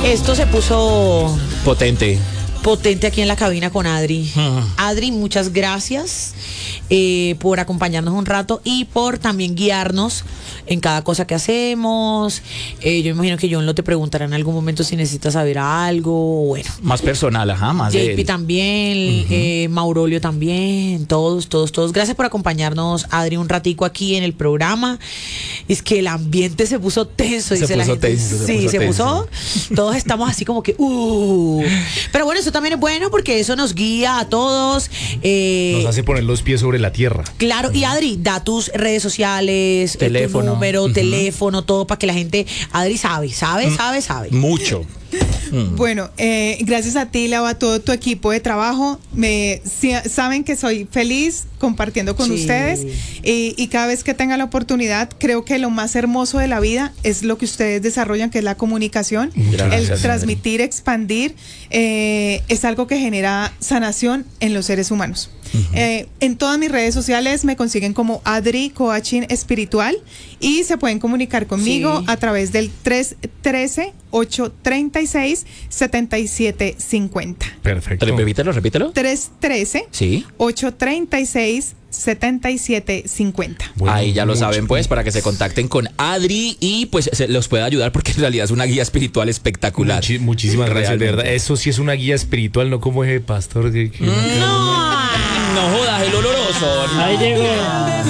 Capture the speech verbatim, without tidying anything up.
Esto se puso potente. Potente aquí en la cabina con Adri. Hmm. Adri, muchas gracias eh, por acompañarnos un rato y por también guiarnos en cada cosa que hacemos. Eh, yo imagino que John lo te preguntará en algún momento si necesitas saber algo. Bueno, más personal, ajá, más J P de él. también, uh-huh. eh, Maurolio también, todos, todos, todos. Gracias por acompañarnos, Adri, un ratico aquí en el programa. Es que el ambiente se puso tenso, se dice puso la gente. Tenso, se sí, puso se tenso. puso. Todos estamos así como que, uh. Pero bueno, eso también es bueno porque eso nos guía a todos. Eh, nos hace poner los pies sobre la tierra. Claro, y Adri, da tus redes sociales, teléfono, tu número, uh-huh. teléfono, todo para que la gente, Adri sabe, sabe, mm. sabe, sabe. Mucho. Mm. Bueno, eh, gracias a ti, Lau, a todo tu equipo de trabajo. Me si, saben que soy feliz compartiendo con sí. ustedes y, y cada vez que tenga la oportunidad, creo que lo más hermoso de la vida es lo que ustedes desarrollan, que es la comunicación, gracias, el transmitir, expandir, eh, es algo que genera sanación en los seres humanos. Uh-huh. Eh, en todas mis redes sociales me consiguen como Adri Coaching Espiritual y se pueden comunicar conmigo sí. a través del tres uno tres, ocho tres seis, siete siete cinco cero. Perfecto. Repítelo, repítelo. tres uno tres, sí. ocho tres seis, siete siete cinco cero. Bueno, ahí ya lo saben, pues, para que se contacten con Adri y pues se los pueda ayudar porque en realidad es una guía espiritual espectacular. Muchi- muchísimas gracias, de verdad. Eso sí es una guía espiritual, no como ese pastor que... que no, no jodas, el oloroso. Ahí llegó.